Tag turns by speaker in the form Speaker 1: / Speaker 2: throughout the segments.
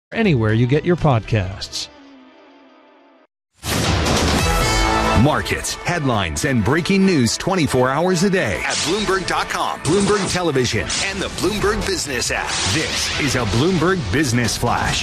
Speaker 1: anywhere you get your podcasts.
Speaker 2: Markets, headlines, and breaking news 24 hours a day at Bloomberg.com, Bloomberg Television, and the Bloomberg Business app. This is a Bloomberg Business Flash.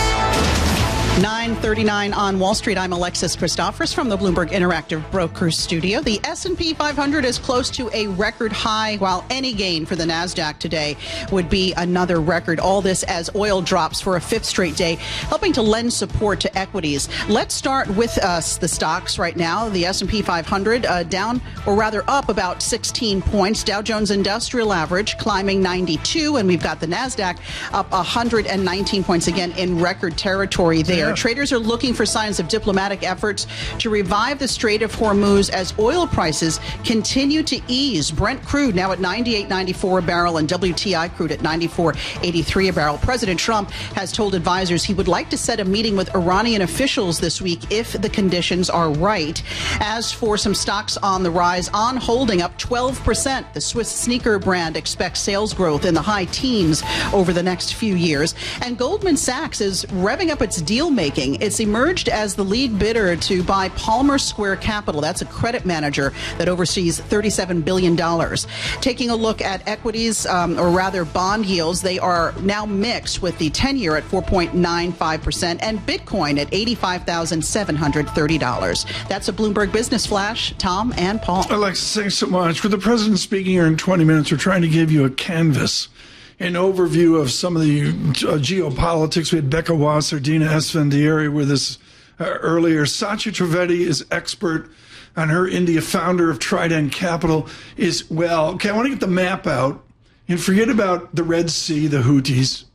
Speaker 3: 9:39 on Wall Street. I'm Alexis Christophers from the Bloomberg Interactive Brokers Studio. The S&P 500 is close to a record high, while any gain for the NASDAQ today would be another record. All this as oil drops for a fifth straight day, helping to lend support to equities. Let's start with the stocks right now. The S&P 500 down, or rather up about 16 points. Dow Jones Industrial Average climbing 92, and we've got the NASDAQ up 119 points, again in record territory there. Traders are looking for signs of diplomatic efforts to revive the Strait of Hormuz as oil prices continue to ease. Brent crude now at $98.94 a barrel and WTI crude at $94.83 a barrel. President Trump has told advisors he would like to set a meeting with Iranian officials this week if the conditions are right. As for some stocks on the rise, On Holding up 12%. The Swiss sneaker brand expects sales growth in the high teens over the next few years. And Goldman Sachs is revving up its deal making. It's emerged as the lead bidder to buy Palmer Square Capital. That's a credit manager that oversees $37 billion. Taking a look at equities, or rather bond yields, they are now mixed, with the 10-year at 4.95% and Bitcoin at $85,730. That's a Bloomberg Business Flash. Tom and Paul.
Speaker 4: Alexis, thanks so much. With the president speaking here in 20 minutes, we're trying to give you a canvas, an overview of some of the geopolitics. We had Becca Wasser, Dina Esfandiari with us earlier. Satya Trivedi is expert on her India, founder of Trident Capital. I want to get the map out and forget about the Red Sea, the Houthis.